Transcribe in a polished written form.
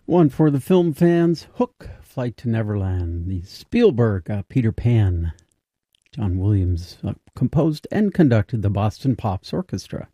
One for the film fans, Hook, Flight to Neverland. The Spielberg Peter Pan. John Williams composed and conducted the Boston Pops Orchestra.